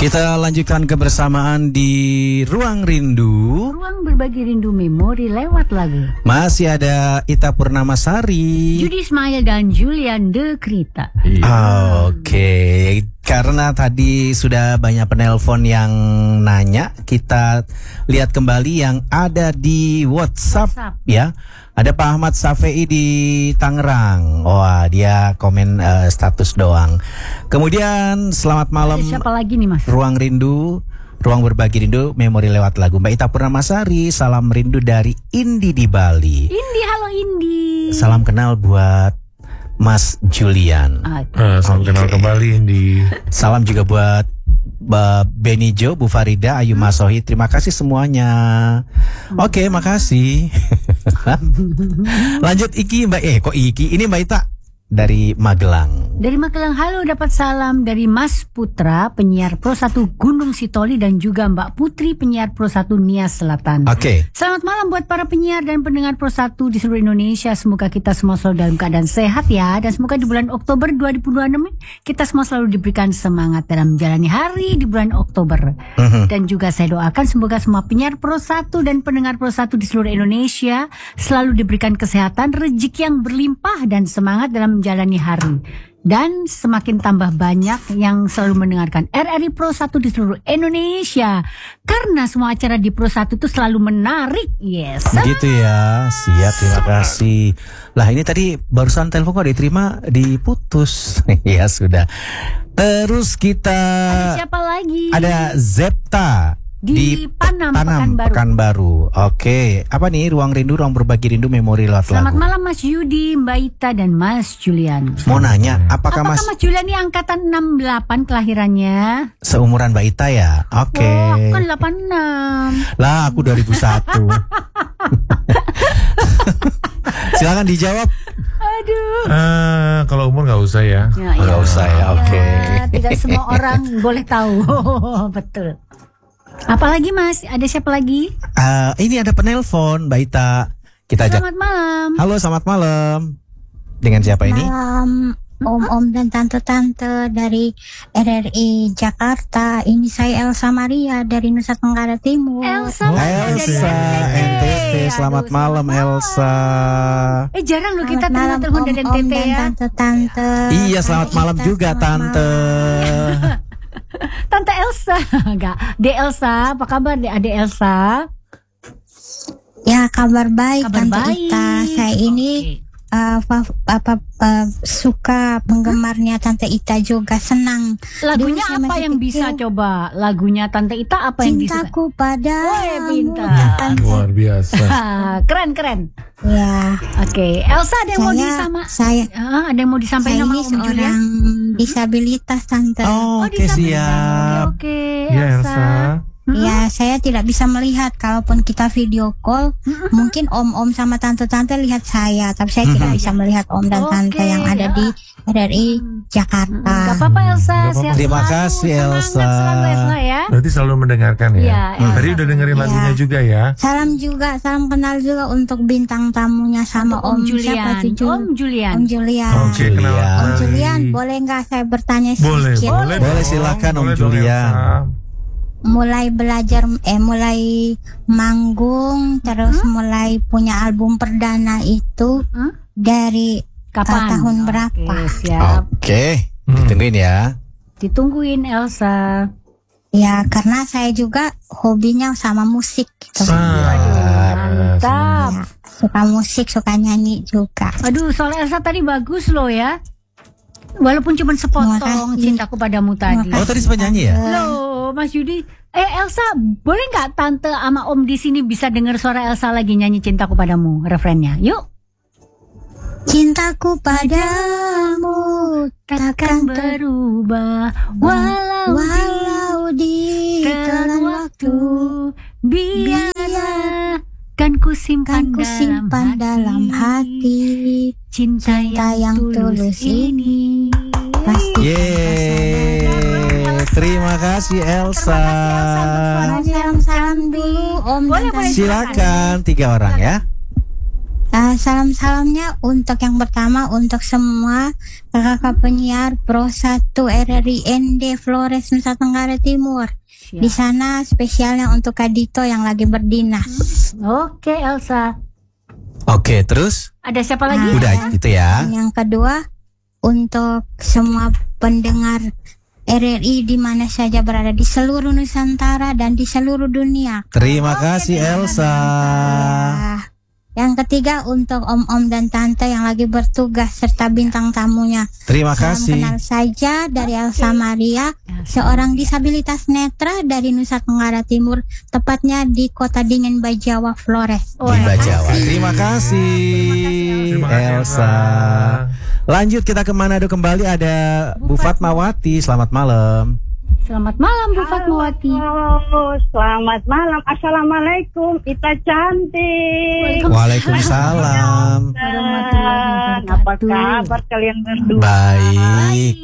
Kita lanjutkan kebersamaan di Ruang Rindu. Ruang berbagi rindu memori lewat lagu. Masih ada Ita Purnamasari, Judi Ismail dan Julian De Krita. Oke, karena tadi sudah banyak penelpon yang nanya, kita lihat kembali yang ada di WhatsApp. Ya. Ada Pak Ahmad Safei di Tangerang. Wah, dia komen status doang. Kemudian selamat malam. Ada siapa lagi nih, Mas? Ruang Rindu, ruang berbagi rindu, memori lewat lagu. Mbak Ita Purnamasari, salam rindu dari Indi di Bali. Indi, halo Indi. Salam kenal buat Mas Julian. Salam kenal kembali Indi. Salam juga buat Benijo, Bu Farida, Ayu Masohi. Terima kasih semuanya. Oke, makasih. Lanjut Iki, Mbak. Kok Iki? Ini Mbak Ita dari Magelang. Dari Magelang, halo, dapat salam dari Mas Putra, penyiar Pro 1 Gunung Sitoli, dan juga Mbak Putri, penyiar Pro 1 Nias Selatan. Oke. Selamat malam buat para penyiar dan pendengar Pro 1 di seluruh Indonesia. Semoga kita semua selalu dalam keadaan sehat ya. Dan semoga di bulan Oktober 2026 kita semua selalu diberikan semangat dalam menjalani hari di bulan Oktober. Dan juga saya doakan semoga semua penyiar Pro 1 dan pendengar Pro 1 di seluruh Indonesia selalu diberikan kesehatan, rezeki yang berlimpah, dan semangat dalam menjalani hari. Dan semakin tambah banyak yang selalu mendengarkan RRI Pro 1 di seluruh Indonesia. Karena semua acara di Pro 1 itu selalu menarik. Yes. Begitu ya. Siap, terima kasih. Lah ini tadi barusan telepon kok diterima, diputus. Ya sudah. Terus kita Ada siapa lagi? Ada Zepta di Panam, Pekanbaru. Oke, apa nih Ruang Rindu, ruang berbagi rindu, memori lewat lagu. Selamat malam Mas Yudi, Mbak Ita, dan Mas Julian. Mau nanya, apakah Mas Julian ini angkatan 68 kelahirannya? Seumuran Mbak Ita ya? Oke. Oh, aku kan 86. Lah, aku 2001. Silakan dijawab. Aduh. Kalau umur nggak usah ya. Nggak usah ya, oke. Tidak semua orang boleh tahu. Betul. Apalagi Mas? Ada siapa lagi? Ini ada penelpon Mbak Ita. Kita ajak. Selamat malam. Halo, selamat malam. Dengan siapa ini? Malam, om-om dan tante-tante dari RRI Jakarta. Ini saya Elsa Maria dari Nusa Tenggara Timur. Elsa Elsa NTT. Selamat malam Elsa. Jarang loh kita malam telepon dari om-om NTT dan ya. tante-tante. Iya, selamat malam juga Tante. Tante Elsa, enggak. De Elsa, apa kabar Ade Elsa? Ya, kabar baik Kabar Tante baik. Ita. Saya ini suka penggemarnya Tante Ita juga, senang. Lagunya Dulu saya apa masih yang bisa kecil. coba? Lagunya Tante Ita apa yang bisa? Cintaku padamu. Pintar. Luar biasa. Keren. Ya, Oke, Elsa ada yang mau saya ada yang mau disampaikan saya sama ini Om Julian? seorang disabilitas Tante. Oh, oke, disabilitas. siap. Oke, Iya Elsa. Ya, saya tidak bisa melihat. Kalaupun kita video call, mungkin om-om sama tante-tante lihat saya, tapi saya tidak bisa melihat om dan tante Oke, yang ada di RRI Jakarta. Gak apa-apa Elsa, Nggak apa-apa. sehat Terima selalu, kasih, semangat Elsa. selalu Elsa ya. Berarti selalu mendengarkan ya. Iya, Elsa. Tadi udah dengerin lagunya juga ya. Salam kenal juga untuk bintang tamunya sama Om Om Julian. siapa tuh, Om Julian. Om Julian. Oke, kenal. Om kembali. Julian, boleh nggak saya bertanya Boleh, sedikit? boleh. Boleh, dong. silakan, Om Boleh dong, Julian. Elsa. Mulai belajar, mulai manggung, terus mulai punya album perdana itu dari Kapan? tahun berapa? Oke, siap. Oke, ditungguin ya. Ditungguin Elsa. Ya, karena saya juga hobinya sama musik gitu. Mantap. Ya, suka musik, suka nyanyi juga. Aduh, soal Elsa tadi bagus loh ya. Walaupun cuma sepotong Terima kasih. Cintaku Padamu tadi. Oh, tadi sempat nyanyi ya? Loh, Mas Yudi. Elsa, boleh nggak tante sama Om di sini bisa dengar suara Elsa lagi nyanyi Cintaku Padamu, refrennya? Yuk. Cintaku padamu Takkan berubah walau di telan telan waktu, biarlah kan ku simpan dalam hati cinta yang tulus ini. Pasti. Yeay, terima kasih Elsa. Salam dulu Om Boleh, dan Tante. Silakan 3 orang ya. Salam-salamnya untuk yang pertama untuk semua kakak penyiar Pro 1 RRI ND Flores Nusa Tenggara Timur. Siap. Di sana spesialnya untuk Kak Dito yang lagi berdinas. Oke, Elsa. Oke, terus? Ada siapa lagi? Udah gitu ya. Yang kedua untuk semua pendengar RRI di mana saja berada di seluruh Nusantara dan di seluruh dunia. Terima kasih Elsa. Yang ketiga untuk om-om dan tante yang lagi bertugas serta bintang tamunya. Terima Salam kasih. kenal saja dari Elsa Maria, seorang disabilitas netra dari Nusa Tenggara Timur, tepatnya di Kota Dingin Bajawa, Flores. Di Bajawa. Terima kasih Terima kasih, Elsa. Lanjut kita ke Manado kembali, ada Bu Fatmawati. Selamat malam. Selamat malam Bu Fatmawati. Halo, selamat malam. Assalamualaikum, Ita cantik. Waalaikumsalam. Warahmatullahi Apa wabarakatuh. kabar kalian berdua? Baik.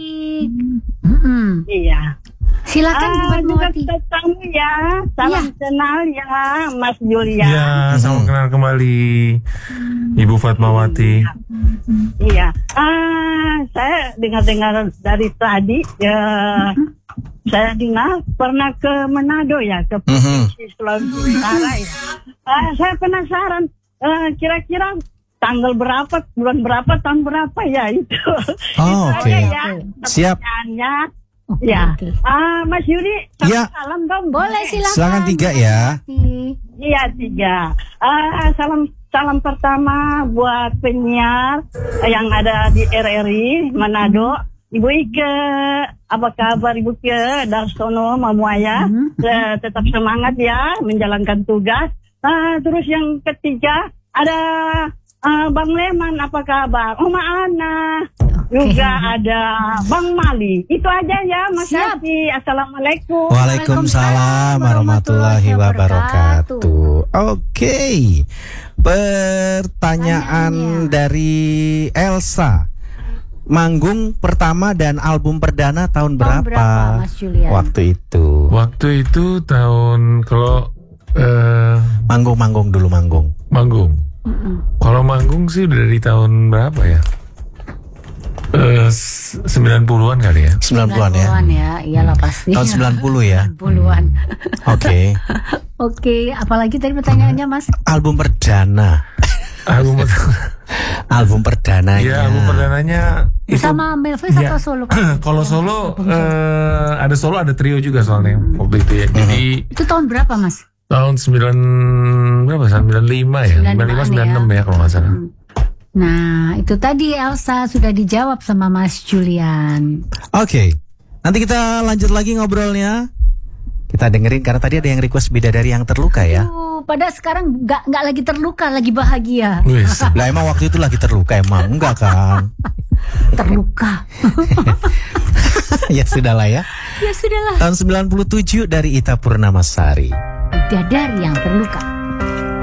Iya. Silakan Bu Fatmawati. Juga ketemu ya. Salam kenal ya, Mas Julia. Ya, salam kenal kembali Ibu Fatmawati. Iya. Saya dengar-dengar dari tadi. Ya, saya dengar pernah ke Manado ya, ke Provinsi Sulawesi Utara ya. Saya penasaran. Kira-kira tanggal berapa, bulan berapa, tahun berapa ya itu? Oh, Itu oke. aja ya. Siap. Pertanyaannya. Oke, Ya, oke. Mas Yuri, Ya. salam dong. Boleh silakan. Silakan 3 ya. Iya 3. Salam pertama buat penyiar yang ada di RRI Manado, Ibu Ike. Apa kabar Ibu Ike? Darsono, Mamuaya. Tetap semangat ya menjalankan tugas. Terus yang ketiga ada Bang Leman, apa kabar? Oma Ana. Juga ada Bang Mali. Itu aja ya, makasih. Assalamualaikum. Waalaikumsalam warahmatullahi wabarakatuh. Oke. Pertanyaan dari Elsa. Manggung pertama dan album perdana tahun berapa? Mas Julian? Waktu itu. Waktu itu tahun kalau Manggung dulu manggung. manggung. Kalau manggung sih udah dari tahun berapa ya? 90-an kali ya. 90-an ya. 90-an ya, iyalah pasti. Tahun 90 ya. 90-an. Oke. Oke, apalagi tadi pertanyaannya Mas? Album perdana. Album Album perdananya. ya, album perdananya itu. Sama Melvis Ya. atau solo? Kalau solo ada solo, ada trio juga soalnya waktu itu ya. Jadi Itu tahun berapa Mas? tahun 95 ya, 95 96 ya kalau nggak salah. Nah, itu tadi Elsa sudah dijawab sama Mas Julian. Oke. Nanti kita lanjut lagi ngobrolnya. Kita dengerin karena tadi ada yang request Bidadari yang terluka ya. Padahal sekarang nggak lagi terluka, lagi bahagia. Wis. Lah emang waktu itu lagi terluka emang enggak kan? Terluka. Ya sudahlah ya. Ya sudahlah. Tahun 97 dari Ita Purnamasari. Bidadari yang terluka.